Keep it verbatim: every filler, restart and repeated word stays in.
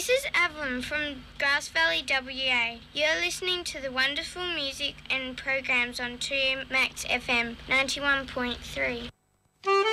This is Evelyn from Grass Valley W A. You're listening to the wonderful music and programs on two Max F M ninety-one point three.